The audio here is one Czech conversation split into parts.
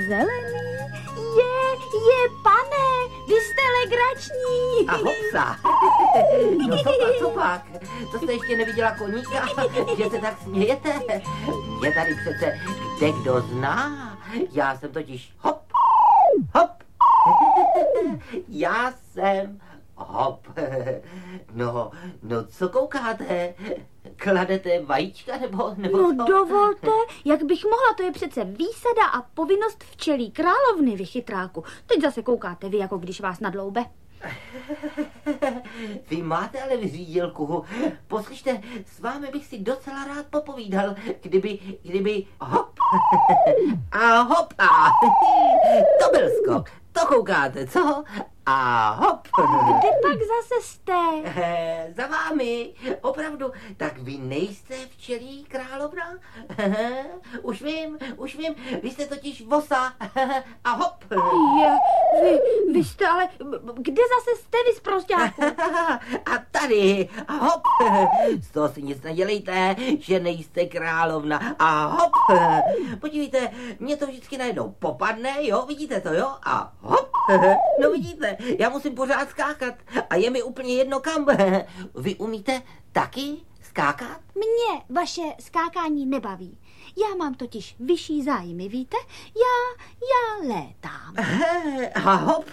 zelený. Je, pane, vy jste legrační. A hopsa. No co pak? To jste ještě neviděla koníka, že se tak smějete? Mě tady přece kdo zná. Já jsem totiž hop. Já jsem hop. No, co koukáte? Kladete vajíčka nebo No co? dovolte, jak bych mohla, to je přece výsada a povinnost včelí královny, vy chytráku. Teď zase koukáte vy, jako když vás nadloube. Vy máte ale vyřídilku. Poslyšte, s vámi bych si docela rád popovídal, kdyby hop a hop a to byl skok. To koukáte, co? A hop. Kde pak zase jste? Za vámi, opravdu. Tak vy nejste včelí královna? Už vím, vy jste totiž vosa. A hop. Vy jste ale, kde zase jste vy zprosťáku? A tady, a hop. Z toho si nic nedělejte, že nejste královna. A hop. Podívejte, mě to vždycky najednou popadne, jo, vidíte to, jo? A hop. No vidíte, já musím pořád skákat a je mi úplně jedno kam. Vy umíte taky skákat? Mě vaše skákání nebaví. Já mám totiž vyšší zájmy, víte? Já létám. A hop.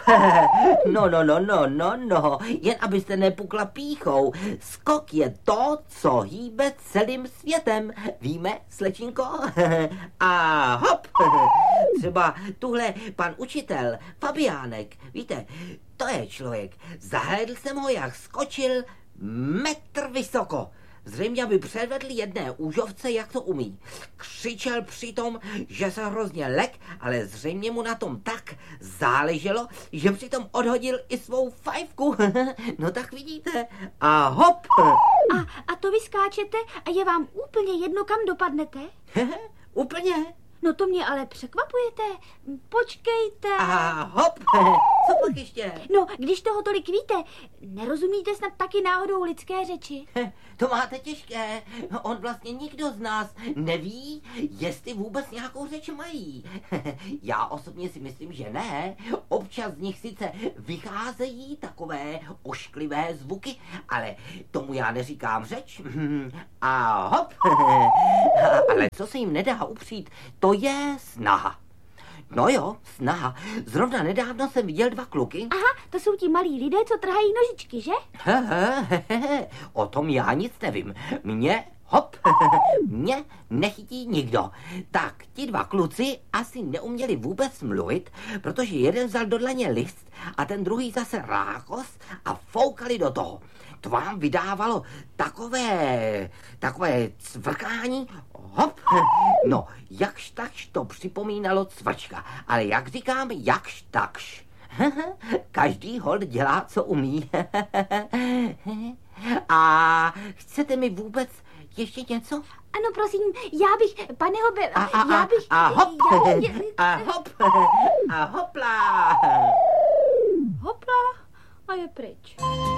No. Jen abyste nepukla pýchou. Skok je to, co hýbe celým světem. Víme, slečinko? A hop. Třeba tuhle pan učitel, Fabiánek. Víte, to je člověk. Zahlédl jsem ho, jak skočil metr vysoko. Zřejmě by předvedl jedné úžovce, jak to umí. Křičel přitom, že se hrozně lek, ale zřejmě mu na tom tak záleželo, že přitom odhodil i svou fajfku. No tak vidíte. A hop. A to vy skáčete a je vám úplně jedno, kam dopadnete? Úplně. No to mě ale překvapujete. Počkejte. A hop. Co pak ještě? No, když toho tolik víte, nerozumíte snad taky náhodou lidské řeči? To máte těžké. On vlastně nikdo z nás neví, jestli vůbec nějakou řeč mají. Já osobně si myslím, že ne. Občas z nich sice vycházejí takové ošklivé zvuky, ale tomu já neříkám řeč. A hop. Ale co se jim nedá upřít, to je snaha. No jo, snaha. Zrovna nedávno jsem viděl 2 kluky. Aha, to jsou ti malí lidé, co trhají nožičky, že? O tom já nic nevím. Mě nechytí nikdo. Tak ti 2 kluci asi neuměli vůbec mluvit, protože jeden vzal do dlaně list a ten druhý zase rákos a foukali do toho. To vám vydávalo takové cvrkání. Hop. No, jakž takž to připomínalo cvrčka, ale jak říkám, jakž takž. Každý holt dělá, co umí. A chcete mi vůbec ještě něco? Ano, prosím, já bych, pane Hobe, A hop. A hop. A hopla. Hopla a je pryč.